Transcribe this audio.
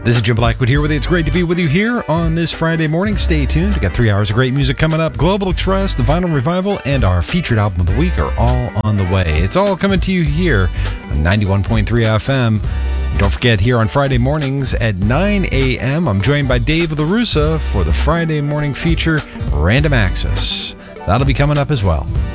This is Jim Blackwood here with you. It's great to be with you here on this Friday morning. Stay tuned. We got 3 hours of great music coming up. Global Express, the Vinyl Revival, and our featured album of the week are all on the way. It's all coming to you here on 91.3 FM. And don't forget, here on Friday mornings at 9 a.m., I'm joined by Dave LaRussa for the Friday morning feature, Random Access. That'll be coming up as well.